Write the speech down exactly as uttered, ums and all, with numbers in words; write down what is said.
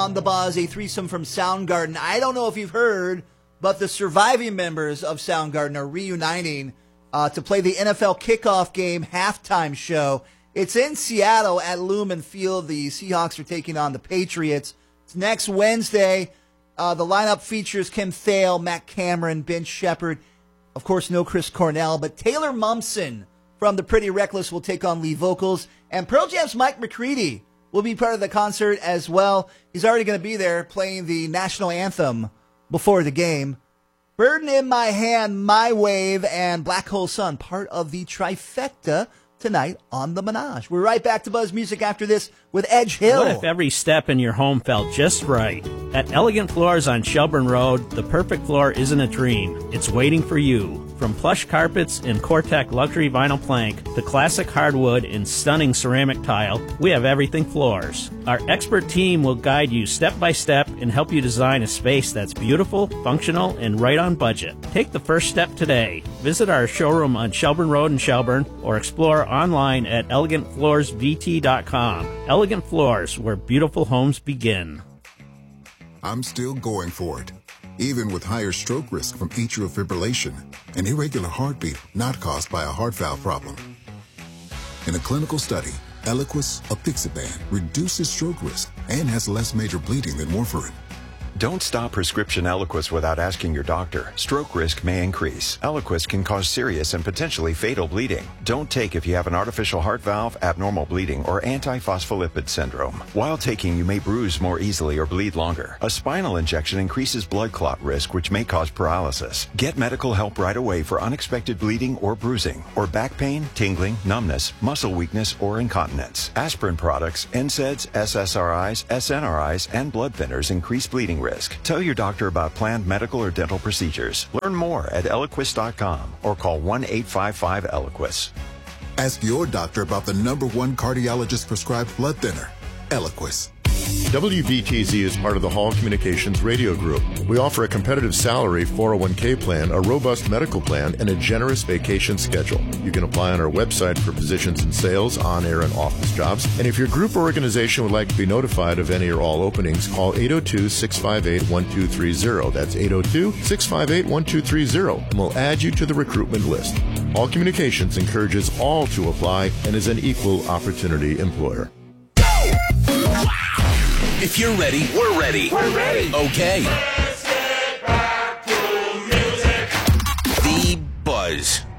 on the Buzz, a threesome from Soundgarden. I don't know if you've heard, but the surviving members of Soundgarden are reuniting uh, to play the N F L kickoff game halftime show. It's in Seattle at Lumen Field. The Seahawks are taking on the Patriots. It's next Wednesday. Uh, the lineup features Kim Thale, Matt Cameron, Ben Shepherd. Of course, no Chris Cornell, but Taylor Momsen from The Pretty Reckless will take on lead vocals. And Pearl Jam's Mike McCready will be part of the concert as well. He's already going to be there playing the national anthem before the game. Burden in My Hand, My Wave, and Black Hole Sun, part of the trifecta tonight on The Menage. We're right back to Buzz Music after this with Edge Hill. What if every step in your home felt just right? At Elegant Floors on Shelburne Road, the perfect floor isn't a dream. It's waiting for you. From plush carpets and Cortec luxury vinyl plank to classic hardwood and stunning ceramic tile, we have everything floors. Our expert team will guide you step by step and help you design a space that's beautiful, functional, and right on budget. Take the first step today. Visit our showroom on Shelburne Road in Shelburne or explore online at elegant floors v t dot com. Elegant Floors, where beautiful homes begin. I'm still going for it, even with higher stroke risk from atrial fibrillation, an irregular heartbeat not caused by a heart valve problem. In a clinical study, Eliquis, apixaban, reduces stroke risk and has less major bleeding than warfarin. Don't stop prescription Eliquis without asking your doctor. Stroke risk may increase. Eliquis can cause serious and potentially fatal bleeding. Don't take if you have an artificial heart valve, abnormal bleeding, or antiphospholipid syndrome. While taking, you may bruise more easily or bleed longer. A spinal injection increases blood clot risk, which may cause paralysis. Get medical help right away for unexpected bleeding or bruising, or back pain, tingling, numbness, muscle weakness, or incontinence. Aspirin products, N SAIDs, S S R Is, S N R Is, and blood thinners increase bleeding risk. Tell your doctor about planned medical or dental procedures. Learn more at eliquis dot com or call one eight five five Eliquis. Ask your doctor about the number one cardiologist prescribed blood thinner, Eliquis. W B T Z is part of the Hall Communications Radio Group. We offer a competitive salary four oh one k plan, a robust medical plan, and a generous vacation schedule. You can apply on our website for positions in sales, on-air, and office jobs. And if your group or organization would like to be notified of any or all openings, call eight oh two, six five eight, one two three zero. That's eight oh two, six five eight, one two three zero, and we'll add you to the recruitment list. Hall Communications encourages all to apply and is an equal opportunity employer. If you're ready, we're ready. We're ready. Okay. Let's get back to music. The Buzz.